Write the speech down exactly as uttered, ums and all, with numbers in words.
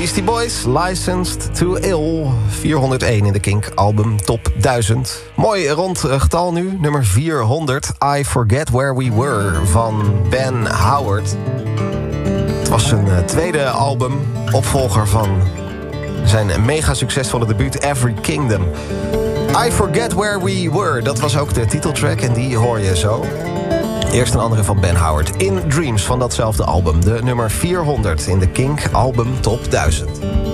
Beastie Boys, Licensed to Ill. vierhonderdéén in de Kink album Top duizend. Mooi rond getal nu, nummer vierhonderd. I Forget Where We Were van Ben Howard. Het was zijn tweede album, opvolger van zijn mega succesvolle debuut Every Kingdom. I Forget Where We Were, dat was ook de titeltrack en die hoor je zo. Eerst een andere van Ben Howard, In Dreams van datzelfde album. De nummer vierhonderd in de Kink album Top duizend.